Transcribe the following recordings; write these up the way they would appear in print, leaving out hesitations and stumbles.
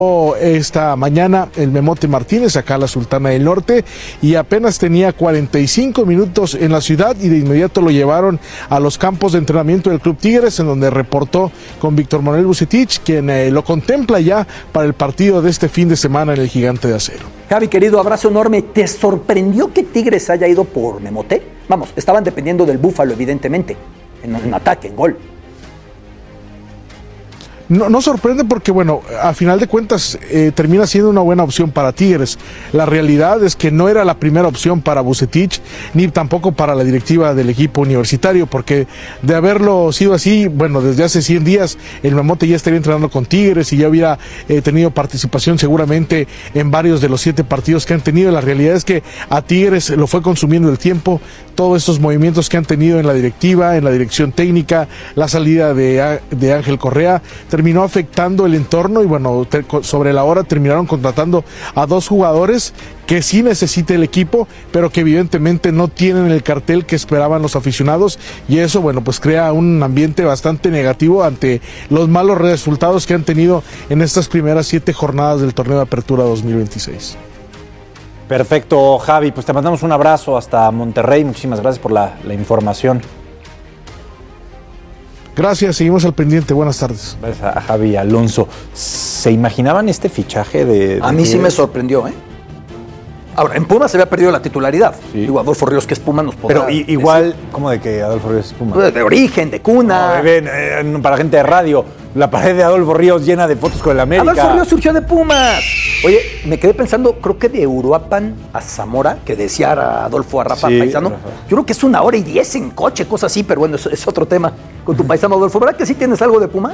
Esta mañana el Memote Martínez acá a la Sultana del Norte y apenas tenía 45 minutos en la ciudad y de inmediato lo llevaron a los campos de entrenamiento del Club Tigres, en donde reportó con Víctor Manuel Vucetich, quien lo contempla ya para el partido de este fin de semana en el Gigante de Acero. Javi, querido, abrazo enorme. ¿Te sorprendió que Tigres haya ido por Memote? Vamos, estaban dependiendo del Búfalo, evidentemente, en ataque, en gol. No sorprende porque, bueno, a final de cuentas termina siendo una buena opción para Tigres. La realidad es que no era la primera opción para Vucetich, ni tampoco para la directiva del equipo universitario, porque de haberlo sido así, bueno, desde hace 100 días el Memote ya estaría entrenando con Tigres y ya hubiera tenido participación seguramente en varios de los 7 partidos que han tenido. La realidad es que a Tigres lo fue consumiendo el tiempo, todos estos movimientos que han tenido en la directiva, en la dirección técnica, la salida de Ángel Correa, terminó afectando el entorno y bueno, sobre la hora terminaron contratando a 2 jugadores que sí necesita el equipo, pero que evidentemente no tienen el cartel que esperaban los aficionados, y eso, bueno, pues crea un ambiente bastante negativo ante los malos resultados que han tenido en estas primeras 7 jornadas del torneo de apertura 2026. Perfecto, Javi, pues te mandamos un abrazo hasta Monterrey, muchísimas gracias por la información. Gracias, seguimos al pendiente, buenas tardes. Gracias a Javi Alonso. ¿Se imaginaban este fichaje de A mí sí me sorprendió, ¿eh? Ahora, en Pumas se había perdido la titularidad. Sí. Digo, Adolfo Ríos, que es Puma, nos podrá... Pero igual, ¿cómo de que Adolfo Ríos es Puma? De origen, de cuna. No, para gente de radio, la pared de Adolfo Ríos llena de fotos con el América. Adolfo Ríos surgió de Pumas. Oye, me quedé pensando, creo que de Uruapan a Zamora, que decía a Adolfo, a Rafa Paisano, yo creo que es 1 hora y 10 en coche, cosas así, pero bueno, es otro tema. Con tu paisano Adolfo, ¿verdad que sí tienes algo de Puma?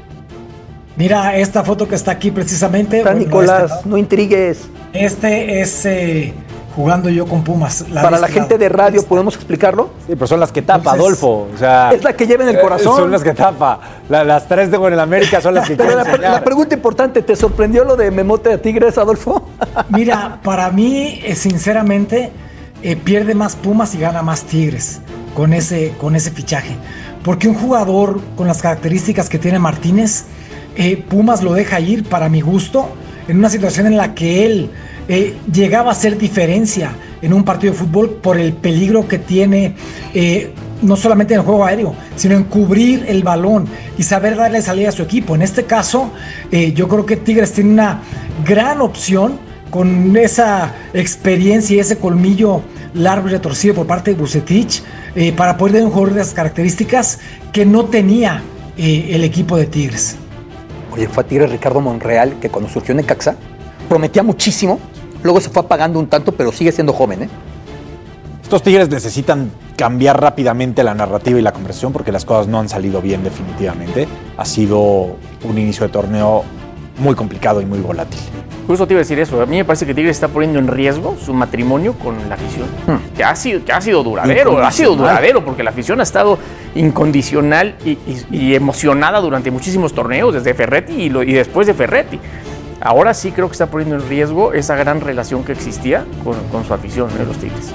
Mira esta foto que está aquí precisamente. Bueno, Nicolás, no intrigues. Este es jugando yo con Pumas. Para la gente de radio, ¿podemos explicarlo? Sí, pero son las que tapa, Adolfo. O sea, es la que lleva en el corazón. Son las que tapa. Las 3 de el América son las que pero la pregunta importante, ¿te sorprendió lo de Memote a Tigres, Adolfo? Mira, para mí, sinceramente, pierde más Pumas y gana más Tigres con ese fichaje. Porque un jugador con las características que tiene Martínez, Pumas lo deja ir, para mi gusto, en una situación en la que él llegaba a hacer diferencia en un partido de fútbol por el peligro que tiene, no solamente en el juego aéreo, sino en cubrir el balón y saber darle salida a su equipo. En este caso, yo creo que Tigres tiene una gran opción con esa experiencia y ese colmillo largo y retorcido por parte de Vucetich, para poder dar un jugador de esas características que no tenía el equipo de Tigres. Oye, fue a Tigres Ricardo Monreal, que cuando surgió en Necaxa prometía muchísimo, luego se fue apagando un tanto, pero sigue siendo joven, ¿eh? Estos Tigres necesitan cambiar rápidamente la narrativa y la conversación porque las cosas no han salido bien definitivamente. Ha sido un inicio de torneo muy complicado y muy volátil. Justo te iba a decir eso. A mí me parece que Tigres está poniendo en riesgo su matrimonio con la afición. Que ha sido duradero, porque la afición ha estado incondicional y emocionada durante muchísimos torneos, desde Ferretti y después de Ferretti. Ahora sí creo que está poniendo en riesgo esa gran relación que existía con su afición de los Tigres.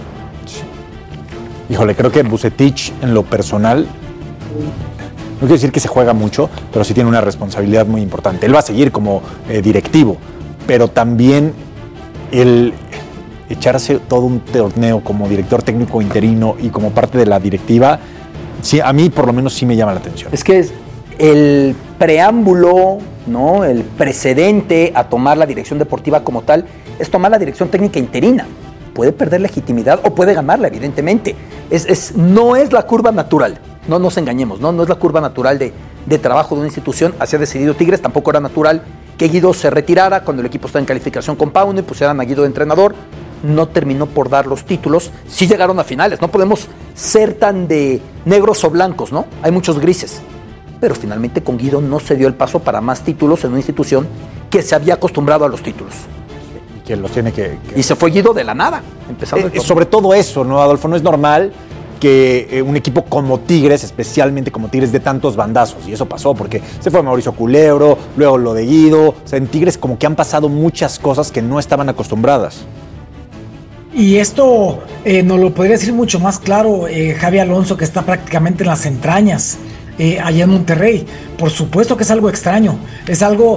Híjole, creo que Vucetich, en lo personal, no quiero decir que se juega mucho, pero sí tiene una responsabilidad muy importante. Él va a seguir como directivo, pero también el echarse todo un torneo como director técnico interino y como parte de la directiva, sí, a mí por lo menos sí me llama la atención. Es que es el preámbulo, ¿no? El precedente a tomar la dirección deportiva como tal es tomar la dirección técnica interina. Puede perder legitimidad o puede ganarla, evidentemente. No es la curva natural, no nos engañemos, no es la curva natural de trabajo de una institución. Así ha decidido Tigres. Tampoco era natural que Guido se retirara cuando el equipo estaba en calificación con Pauno y pusieran a Guido de entrenador. No terminó por dar los títulos. Sí llegaron a finales. No podemos ser tan de negros o blancos, ¿no? Hay muchos grises. Pero finalmente con Guido no se dio el paso para más títulos en una institución que se había acostumbrado a los títulos. Y que los tiene que... Y se fue Guido de la nada, empezando sobre todo eso, ¿no, Adolfo? No es normal que un equipo como Tigres, especialmente como Tigres, de tantos bandazos. Y eso pasó porque se fue Mauricio Culebro, luego lo de Guido. O sea, en Tigres como que han pasado muchas cosas que no estaban acostumbradas. Y esto nos lo podría decir mucho más claro Javi Alonso, que está prácticamente en las entrañas allá en Monterrey. Por supuesto que es algo extraño, es algo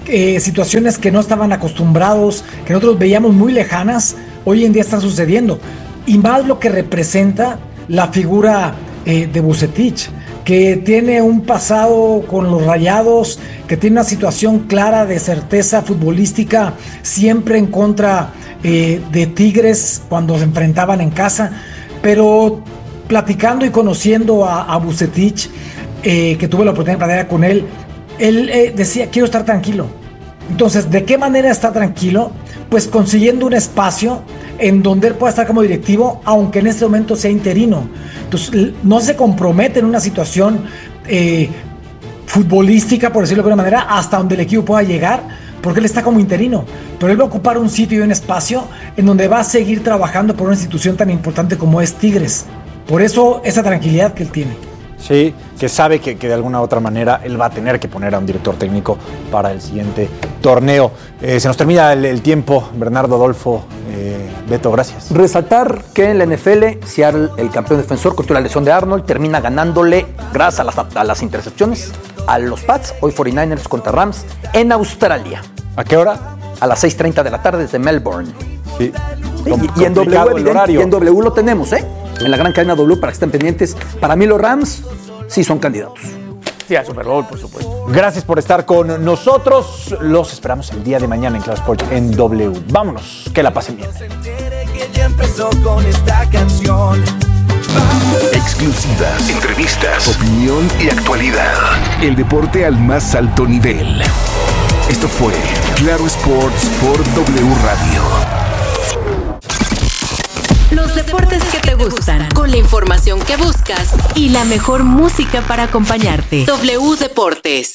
situaciones que no estaban acostumbrados, que nosotros veíamos muy lejanas, hoy en día están sucediendo. Y más lo que representa la figura de Vucetich, que tiene un pasado con los Rayados, que tiene una situación clara de certeza futbolística, siempre en contra de Tigres cuando se enfrentaban en casa, pero platicando y conociendo a Vucetich, que tuve la oportunidad de platicar con él decía, quiero estar tranquilo. Entonces, ¿de qué manera está tranquilo? Pues consiguiendo un espacio en donde él pueda estar como directivo, aunque en este momento sea interino. Entonces, no se compromete en una situación futbolística, por decirlo de alguna manera, hasta donde el equipo pueda llegar, porque él está como interino. Pero él va a ocupar un sitio y un espacio en donde va a seguir trabajando por una institución tan importante como es Tigres. Por eso, esa tranquilidad que él tiene. Sí, que sabe que de alguna u otra manera él va a tener que poner a un director técnico para el siguiente torneo. Se nos termina el tiempo, Bernardo, Adolfo, Beto, gracias. Resaltar que en la NFL, Seattle, el campeón defensor, contra la lesión de Arnold, termina ganándole, gracias a las intercepciones, a los Pats, hoy 49ers contra Rams, en Australia. ¿A qué hora? A las 6:30 de la tarde desde Melbourne. Sí. Y en W lo tenemos, en la gran cadena W, para que estén pendientes. Para mí los Rams sí son candidatos. Sí, al Super Bowl, por supuesto. Gracias por estar con nosotros. Los esperamos el día de mañana en Claro Sport en W. Vámonos, que la pasen bien. Exclusivas, entrevistas, opinión y actualidad. El deporte al más alto nivel. Esto fue Claro Sports por W Radio. Los deportes que te gustan, con la información que buscas y la mejor música para acompañarte. W Deportes.